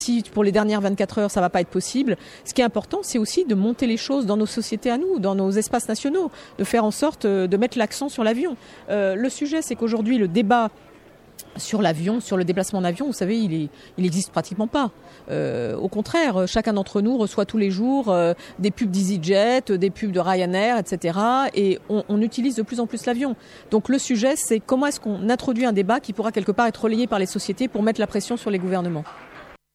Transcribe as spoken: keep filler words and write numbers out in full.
Si pour les dernières vingt-quatre heures, ça ne va pas être possible, ce qui est important, c'est aussi de monter les choses dans nos sociétés à nous, dans nos espaces nationaux, de faire en sorte de mettre l'accent sur l'avion. Euh, le sujet, c'est qu'aujourd'hui, le débat sur l'avion, sur le déplacement en avion, vous savez, il est, il existe pratiquement pas. Euh, au contraire, chacun d'entre nous reçoit tous les jours euh, des pubs d'EasyJet, des pubs de Ryanair, et cetera. Et on, on utilise de plus en plus l'avion. Donc le sujet, c'est comment est-ce qu'on introduit un débat qui pourra quelque part être relayé par les sociétés pour mettre la pression sur les gouvernements.